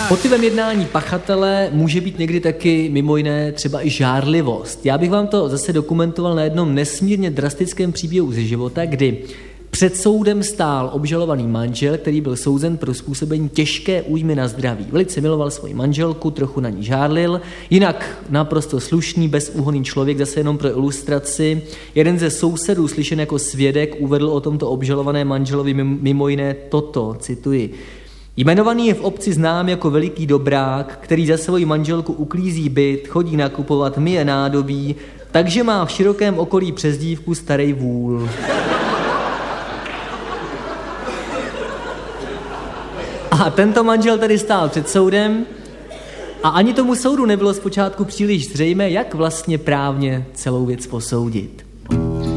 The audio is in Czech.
Motivem jednání pachatele může být někdy taky mimo jiné třeba i žárlivost. Já bych vám to zase dokumentoval na jednom nesmírně drastickém příběhu ze života, kdy před soudem stál obžalovaný manžel, který byl souzen pro způsobení těžké újmy na zdraví. Velice miloval svoji manželku, trochu na ní žárlil, jinak naprosto slušný, bezúhonný člověk, zase jenom pro ilustraci. Jeden ze sousedů, slyšen jako svědek, uvedl o tomto obžalované manželovi mimo jiné toto, cituji. Jmenovaný je v obci znám jako veliký dobrák, který za svoji manželku uklízí byt, chodí nakupovat, myje nádobí, takže má v širokém okolí přezdívku Starej vůl. A tento manžel tady stál před soudem a ani tomu soudu nebylo zpočátku příliš zřejmé, jak vlastně právně celou věc posoudit.